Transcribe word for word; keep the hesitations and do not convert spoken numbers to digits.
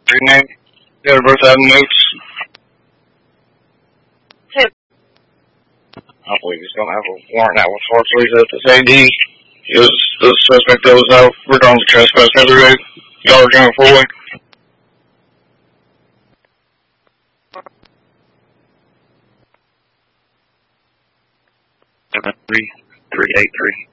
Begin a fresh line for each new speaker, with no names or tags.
name. They both have notes.
Who?
I believe he's gonna have a warrant out with four police at this A D. He was the suspect that was out regarding the trespass the other day. Y'all were going forward. Three, three, eight, three.